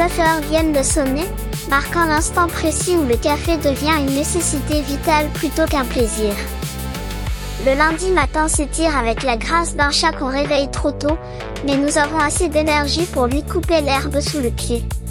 19 heures viennent de sonner, marquant l'instant précis où le café devient une nécessité vitale plutôt qu'un plaisir. Le lundi matin s'étire avec la grâce d'un chat qu'on réveille trop tôt, mais nous avons assez d'énergie pour lui couper l'herbe sous le pied.